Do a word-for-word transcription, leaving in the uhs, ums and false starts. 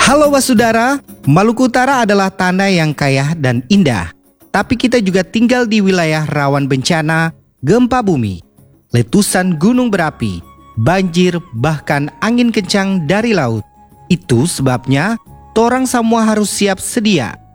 Halo Wasudara, Maluku Utara adalah tanah yang kaya dan indah. Tapi kita juga tinggal di wilayah rawan bencana, gempa bumi, letusan gunung berapi, banjir, bahkan angin kencang dari laut. Itu sebabnya torang semua harus siap sedia